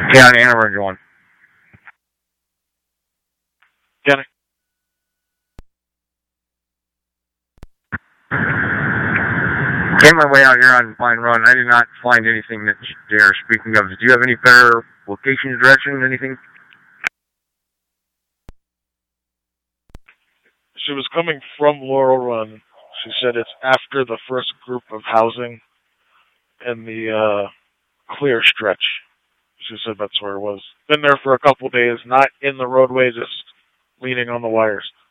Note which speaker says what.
Speaker 1: Yeah, Anna Orange one.
Speaker 2: Kenny?
Speaker 1: Came my way out here on Pine Run. I did not find anything that they are speaking of. Do you have any better location, direction, anything?
Speaker 2: She was coming from Laurel Run. She said it's after the first group of housing in the clear stretch. She said that's where it was. Been there for a couple days, not in the roadway, just leaning on the wires.